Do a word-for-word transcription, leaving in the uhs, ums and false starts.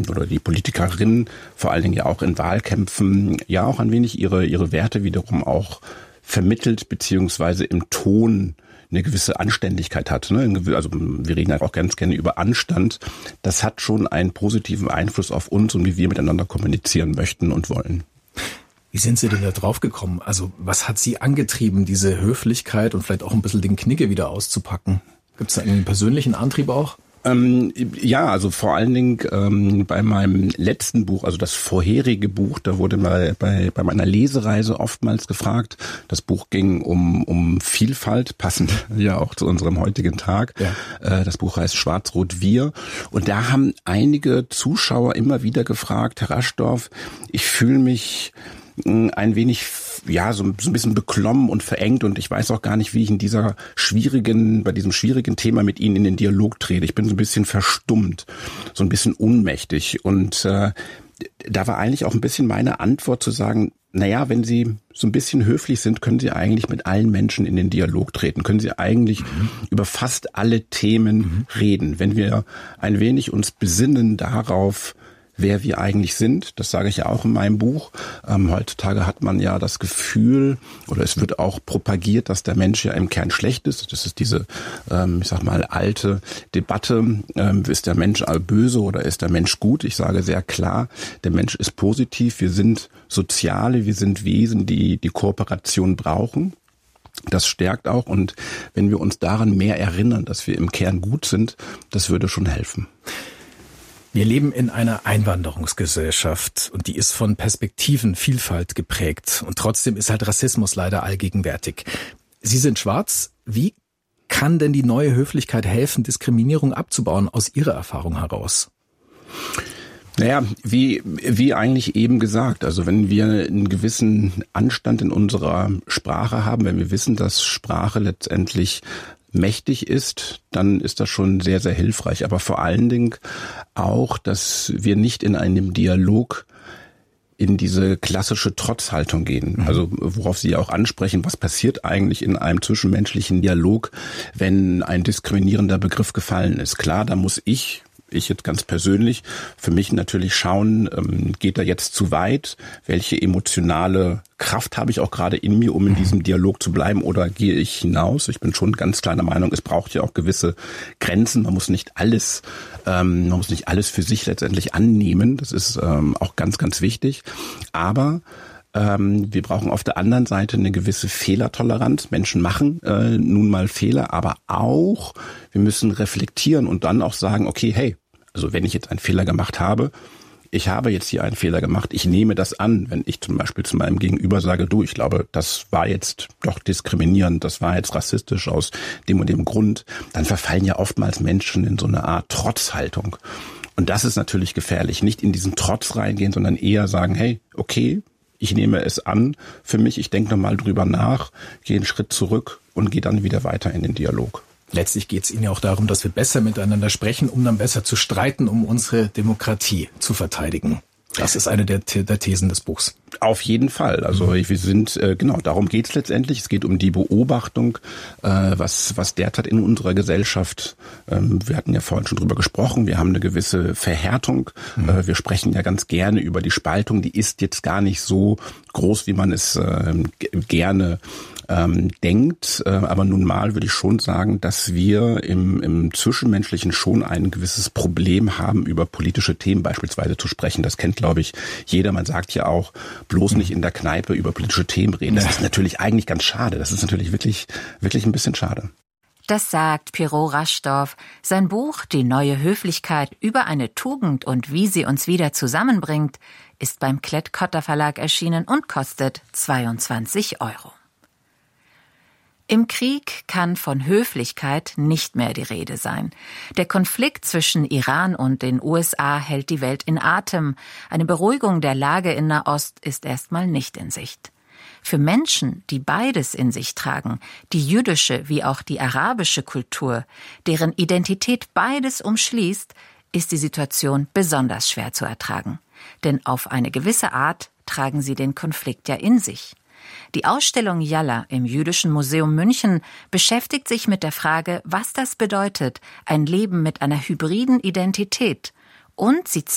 oder die Politikerinnen vor allen Dingen ja auch in Wahlkämpfen ja auch ein wenig ihre ihre Werte wiederum auch vermittelt, beziehungsweise im Ton eine gewisse Anständigkeit hat. Also wir reden halt auch ganz gerne über Anstand. Das hat schon einen positiven Einfluss auf uns und wie wir miteinander kommunizieren möchten und wollen. Wie sind Sie denn da drauf gekommen? Also was hat Sie angetrieben, diese Höflichkeit und vielleicht auch ein bisschen den Knigge wieder auszupacken? Gibt es da einen persönlichen Antrieb auch? Ähm, ja, also vor allen Dingen ähm, bei meinem letzten Buch, also das vorherige Buch, da wurde mal bei, bei meiner Lesereise oftmals gefragt. Das Buch ging um, um Vielfalt, passend ja auch zu unserem heutigen Tag. Ja. Äh, das Buch heißt Schwarz-Rot-Wir. Und da haben einige Zuschauer immer wieder gefragt, Herr Raschdorf, ich fühle mich ein wenig, ja, so, so ein bisschen beklommen und verengt und ich weiß auch gar nicht, wie ich in dieser schwierigen, bei diesem schwierigen Thema mit Ihnen in den Dialog trete. Ich bin so ein bisschen verstummt, so ein bisschen ohnmächtig und äh, da war eigentlich auch ein bisschen meine Antwort zu sagen, naja, wenn Sie so ein bisschen höflich sind, können Sie eigentlich mit allen Menschen in den Dialog treten, können Sie eigentlich mhm. über fast alle Themen mhm. reden. Wenn wir ein wenig uns besinnen darauf, wer wir eigentlich sind, das sage ich ja auch in meinem Buch. Ähm, heutzutage hat man ja das Gefühl, oder es wird auch propagiert, dass der Mensch ja im Kern schlecht ist. Das ist diese, ähm, ich sag mal, alte Debatte, ähm, ist der Mensch böse oder ist der Mensch gut? Ich sage sehr klar, der Mensch ist positiv. Wir sind Soziale, wir sind Wesen, die die Kooperation brauchen. Das stärkt auch und wenn wir uns daran mehr erinnern, dass wir im Kern gut sind, das würde schon helfen. Wir leben in einer Einwanderungsgesellschaft und die ist von Perspektivenvielfalt geprägt und trotzdem ist halt Rassismus leider allgegenwärtig. Sie sind schwarz. Wie kann denn die neue Höflichkeit helfen, Diskriminierung abzubauen aus Ihrer Erfahrung heraus? Naja, wie, wie eigentlich eben gesagt, also wenn wir einen gewissen Anstand in unserer Sprache haben, wenn wir wissen, dass Sprache letztendlich mächtig ist, dann ist das schon sehr, sehr hilfreich. Aber vor allen Dingen auch, dass wir nicht in einem Dialog in diese klassische Trotzhaltung gehen. Mhm. Also worauf Sie auch ansprechen, was passiert eigentlich in einem zwischenmenschlichen Dialog, wenn ein diskriminierender Begriff gefallen ist. Klar, da muss ich ich jetzt ganz persönlich für mich natürlich schauen, ähm, geht er jetzt zu weit? Welche emotionale Kraft habe ich auch gerade in mir, um in diesem Dialog zu bleiben, oder gehe ich hinaus? Ich bin schon ganz klar der Meinung, es braucht ja auch gewisse Grenzen. Man muss nicht alles, ähm, man muss nicht alles für sich letztendlich annehmen. Das ist ähm, auch ganz, ganz wichtig. Aber Ähm, wir brauchen auf der anderen Seite eine gewisse Fehlertoleranz. Menschen machen äh, nun mal Fehler, aber auch, wir müssen reflektieren und dann auch sagen, okay, hey, also wenn ich jetzt einen Fehler gemacht habe, ich habe jetzt hier einen Fehler gemacht, ich nehme das an, wenn ich zum Beispiel zu meinem Gegenüber sage, du, ich glaube, das war jetzt doch diskriminierend, das war jetzt rassistisch aus dem und dem Grund, dann verfallen ja oftmals Menschen in so eine Art Trotzhaltung. Und das ist natürlich gefährlich. Nicht in diesen Trotz reingehen, sondern eher sagen, hey, okay, ich nehme es an für mich, ich denke nochmal drüber nach, gehe einen Schritt zurück und gehe dann wieder weiter in den Dialog. Letztlich geht es Ihnen ja auch darum, dass wir besser miteinander sprechen, um dann besser zu streiten, um unsere Demokratie zu verteidigen. Das ist eine der, der Thesen des Buchs. Auf jeden Fall. Also mhm. wir sind, äh, genau, darum geht es letztendlich. Es geht um die Beobachtung, äh, was was derzeit in unserer Gesellschaft, ähm, wir hatten ja vorhin schon drüber gesprochen, wir haben eine gewisse Verhärtung. Mhm. Äh, wir sprechen ja ganz gerne über die Spaltung. Die ist jetzt gar nicht so groß, wie man es äh, g- gerne ähm, denkt. Äh, aber nun mal würde ich schon sagen, dass wir im, im Zwischenmenschlichen schon ein gewisses Problem haben, über politische Themen beispielsweise zu sprechen. Das kennt, glaube ich, jeder. Man sagt ja auch, bloß nicht in der Kneipe über politische Themen reden. Das ist natürlich eigentlich ganz schade. Das ist natürlich wirklich, wirklich ein bisschen schade. Das sagt Pirot Raschdorf. Sein Buch »Die neue Höflichkeit über eine Tugend und wie sie uns wieder zusammenbringt« ist beim Klett-Cotta Verlag erschienen und kostet zweiundzwanzig Euro. Im Krieg kann von Höflichkeit nicht mehr die Rede sein. Der Konflikt zwischen Iran und den U S A hält die Welt in Atem. Eine Beruhigung der Lage in Nahost ist erstmal nicht in Sicht. Für Menschen, die beides in sich tragen, die jüdische wie auch die arabische Kultur, deren Identität beides umschließt, ist die Situation besonders schwer zu ertragen. Denn auf eine gewisse Art tragen sie den Konflikt ja in sich. Die Ausstellung Yalla im Jüdischen Museum München beschäftigt sich mit der Frage, was das bedeutet, ein Leben mit einer hybriden Identität. Und sie zeigt